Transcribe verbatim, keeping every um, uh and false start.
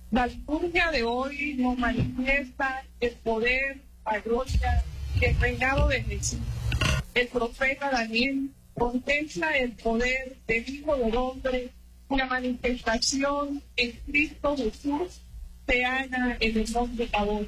La liturgia de hoy nos manifiesta el poder, la gloria y el reinado de Jesús. El profeta Daniel contempla el poder del Hijo del Hombre, una manifestación en Cristo Jesús se halla en el monte Tabor.